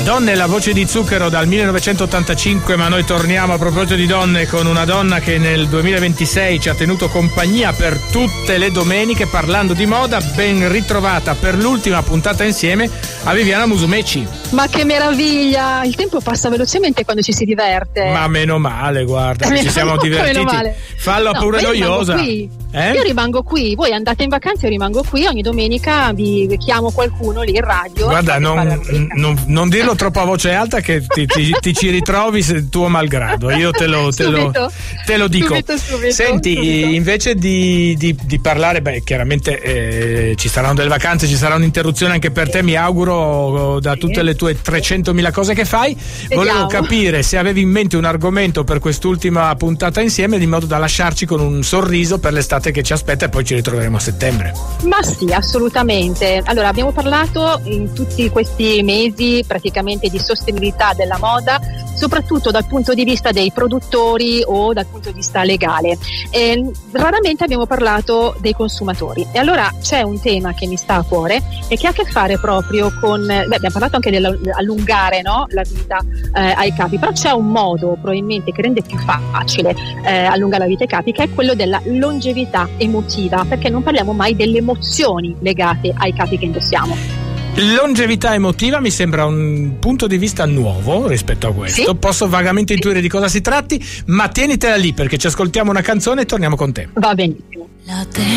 Donne, la voce di Zucchero dal 1985, ma noi torniamo a proposito di donne con una donna che nel 2026 ci ha tenuto compagnia per tutte le domeniche parlando di moda. Ben ritrovata per l'ultima puntata insieme a Viviana Musumeci. Ma che meraviglia, il tempo passa velocemente quando ci si diverte. Ma meno male, guarda, ci siamo divertiti. Fallo pure noiosa. Io rimango qui, voi andate in vacanza, io rimango qui, ogni domenica vi chiamo qualcuno lì in radio. Guarda, non dirlo troppo a voce alta che ti ci ritrovi tuo malgrado, io te lo dico. Subito, senti, invece di parlare, chiaramente ci saranno delle vacanze, ci sarà un'interruzione anche per te, mi auguro, da tutte le tue 300.000 cose che fai. Volevo capire se avevi in mente un argomento per quest'ultima puntata insieme, di modo da lasciarci con un sorriso per l'estate che ci aspetta, e poi ci ritroveremo a settembre. Ma sì, assolutamente. Allora, abbiamo parlato in tutti questi mesi praticamente di sostenibilità della moda, soprattutto dal punto di vista dei produttori o dal punto di vista legale. Raramente abbiamo parlato dei consumatori, e allora c'è un tema che mi sta a cuore e che ha a che fare proprio con abbiamo parlato anche dell'allungare, no? La vita ai capi, però c'è un modo probabilmente che rende più facile allungare la vita ai capi, che è quello della longevità emotiva, perché non parliamo mai delle emozioni legate ai capi che indossiamo. Longevità emotiva mi sembra un punto di vista nuovo rispetto a questo. Sì? Posso vagamente intuire di cosa si tratti, ma tienitela lì perché ci ascoltiamo una canzone e torniamo con te. Va benissimo.